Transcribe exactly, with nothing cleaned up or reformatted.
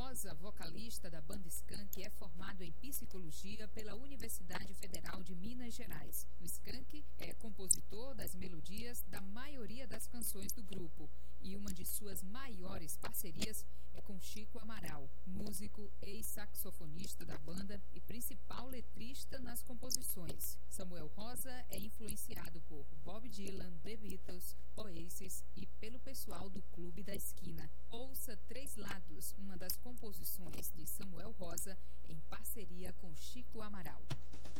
Rosa, vocalista da banda Skank, é formado em psicologia pela Universidade Federal de Minas Gerais. O Skank é compositor das melodias da maioria das canções do grupo e uma de suas maiores parcerias é com Chico Amaral, músico, ex-saxofonista da banda e principal letrista nas composições. Samuel Rosa é influenciado por Bob Dylan, The Beatles, Oasis e pelo pessoal do Clube da Esquina. Ouça Três Lados, uma das composições de Samuel Rosa em parceria com Chico Amaral.